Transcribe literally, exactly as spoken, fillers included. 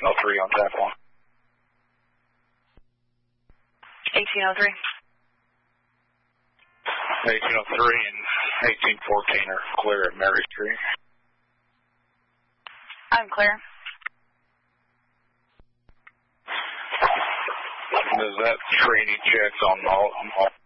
eighteen oh three on tap one. eighteen oh three. eighteen oh three and eighteen fourteen are clear at Mary Street. I'm clear. Does that tree any checks on all, on all